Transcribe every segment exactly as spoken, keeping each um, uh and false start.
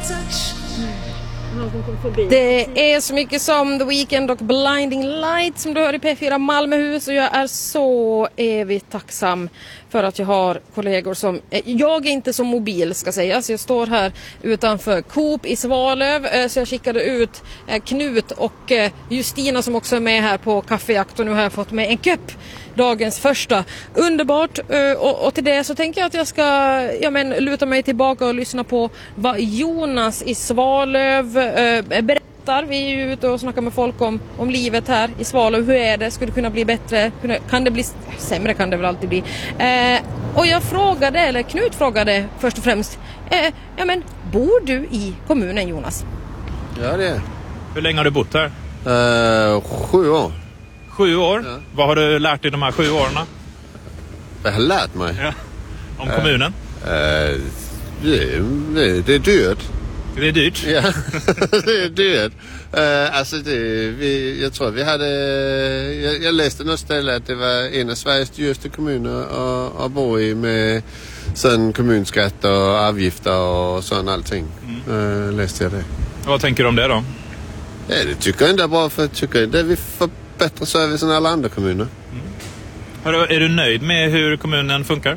Det är så mycket som The Weeknd och Blinding Light som du hör i P fyra Malmöhus, och jag är så evigt tacksam för att jag har kollegor som... Jag är inte så mobil, ska sägas. Jag står här utanför Coop i Svalöv, så jag skickade ut Knut och Justina som också är med här på kaffejakt, och nu har jag fått med en köpp. Dagens första. Underbart. Och, och till det så tänker jag att jag ska ja, men, luta mig tillbaka och lyssna på vad Jonas i Svalöv äh, berättar. Vi är ju ute och snackar med folk om, om livet här i Svalöv. Hur är det? Skulle det kunna bli bättre? Kan det bli sämre? Kan det väl alltid bli. Eh, och jag frågade, eller Knut frågade först och främst, eh, ja, men, bor du i kommunen, Jonas? Ja, det är. Hur länge har du bott här? Uh, sju år. Sju år? Ja. Vad har du lärt dig de här sju åren? Jag har lärt mig? Ja. Om kommunen? Uh, uh, det, det, det är dyrt. Det är dyrt? Ja, det är dyrt. Uh, alltså det, vi, jag tror vi hade... Jag, jag läste något ställe att det var en av Sveriges dyraste kommuner att, att bo i med sån kommunskatt och avgifter och sån allting. Mm. Uh, läste jag det. Vad tänker du om det då? Ja, det tycker jag inte är bra, för jag tycker det vi får bättre service än alla andra kommuner. Mm. Är du nöjd med hur kommunen funkar?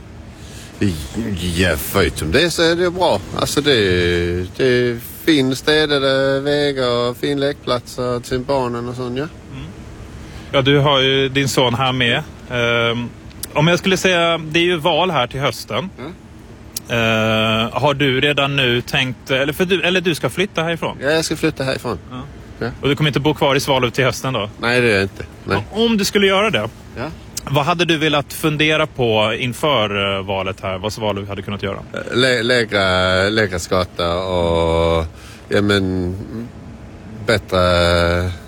Ja, förutom det så är det bra. Alltså det, det är fin städade vägar och fin lekplatser till barnen och sånt, ja. Mm. Ja, du har ju din son här med. Um, om jag skulle säga, det är ju val här till hösten. Mm. Uh, har du redan nu tänkt, eller, för du, eller du ska flytta härifrån? Ja, jag ska flytta härifrån. Ja. Ja. Och du kommer inte bo kvar i Svalöv till hösten då? Nej, det är jag inte. Nej. Om du skulle göra det, ja. Vad hade du velat fundera på inför valet här? Vad Svalöv hade kunnat göra? Lä- lägre, lägre skatter och ja, men, bättre